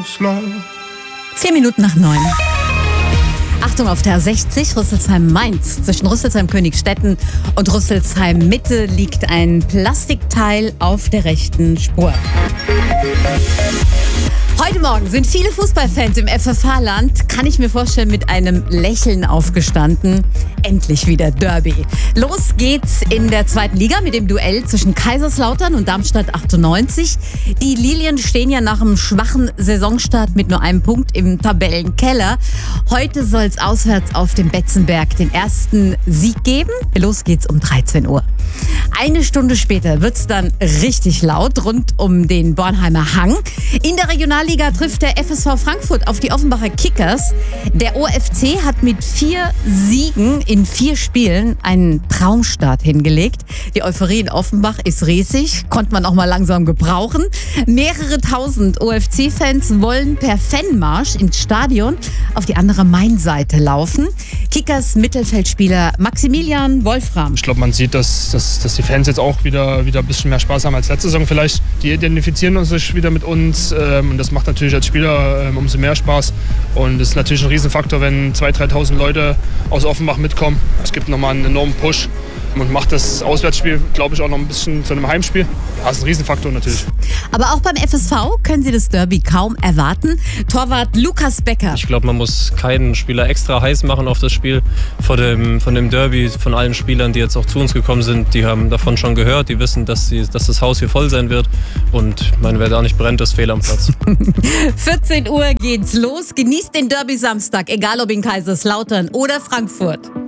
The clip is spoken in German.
4 Minuten nach 9. Achtung auf der A60, Rüsselsheim-Mainz. Zwischen Rüsselsheim-Königstetten und Rüsselsheim-Mitte liegt ein Plastikteil auf der rechten Spur. Heute Morgen sind viele Fußballfans im FFH-Land, kann ich mir vorstellen, mit einem Lächeln aufgestanden. Endlich wieder Derby. Los geht's in der 2. Liga mit dem Duell zwischen Kaiserslautern und Darmstadt 98. Die Lilien stehen ja nach einem schwachen Saisonstart mit nur einem Punkt im Tabellenkeller. Heute soll's auswärts auf dem Betzenberg den ersten Sieg geben. Los geht's um 13 Uhr. Eine Stunde später wird's dann richtig laut rund um den Bornheimer Hang. In der Regionalliga trifft der FSV Frankfurt auf die Offenbacher Kickers. Der OFC hat mit 4 Siegen in 4 Spielen einen Traumstart hingelegt. Die Euphorie in Offenbach ist riesig, konnte man auch mal langsam gebrauchen. Mehrere tausend OFC-Fans wollen per Fanmarsch ins Stadion auf die andere Main-Seite laufen. Kickers Mittelfeldspieler Maximilian Wolfram. Ich glaube, man sieht, dass die Fans jetzt auch wieder ein bisschen mehr Spaß haben als letzte Saison vielleicht. Die identifizieren sich wieder mit uns und das macht natürlich als Spieler umso mehr Spaß. Und es ist natürlich ein Riesenfaktor, wenn 2.000, 3.000 Leute aus Offenbach mitkommen. Es gibt nochmal einen enormen Push und macht das Auswärtsspiel, glaube ich, auch noch ein bisschen zu einem Heimspiel. Das ist ein Riesenfaktor natürlich. Aber auch beim FSV können Sie das Derby kaum erwarten. Torwart Lukas Becker. Ich glaube, man muss keinen Spieler extra heiß machen auf das Spiel von dem Derby. Von allen Spielern, die jetzt auch zu uns gekommen sind, die haben davon schon gehört. Die wissen, dass das Haus hier voll sein wird. Und wer da nicht brennt, ist fehl am Platz. 14 Uhr geht's los. Genießt den Derby Samstag, egal ob in Kaiserslautern oder Frankfurt.